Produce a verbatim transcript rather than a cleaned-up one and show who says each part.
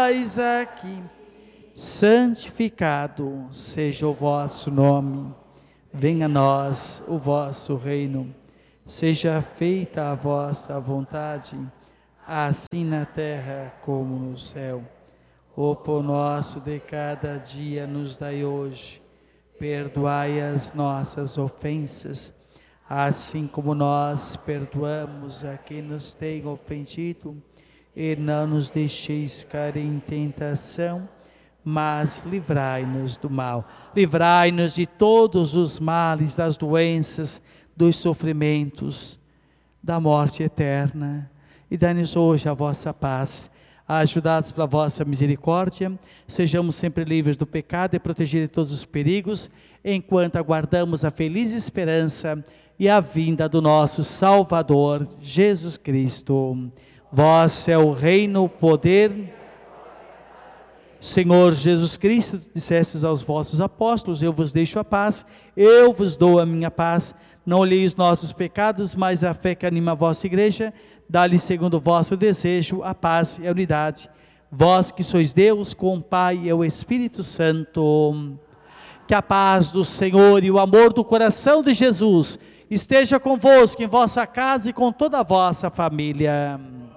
Speaker 1: estais aqui. Santificado seja o vosso nome. Venha a nós o vosso reino. Seja feita a vossa vontade, assim na terra como no céu. O pão nosso de cada dia nos dai hoje. Perdoai as nossas ofensas, assim como nós perdoamos a quem nos tem ofendido. E não nos deixeis cair em tentação, mas livrai-nos do mal. Livrai-nos de todos os males, das doenças, dos sofrimentos, da morte eterna. E dai-nos hoje a vossa paz. Ajudados pela vossa misericórdia, sejamos sempre livres do pecado e protegidos de todos os perigos, enquanto aguardamos a feliz esperança e a vinda do nosso Salvador, Jesus Cristo. Vós é o reino, o poder. Senhor Jesus Cristo, dissestes aos vossos apóstolos: eu vos deixo a paz, eu vos dou a minha paz. Não olhei os nossos pecados, mas a fé que anima a vossa igreja. Dá-lhe segundo o vosso desejo a paz e a unidade. Vós que sois Deus, com o Pai e o Espírito Santo. Que a paz do Senhor e o amor do coração de Jesus esteja convosco, em vossa casa e com toda a vossa família.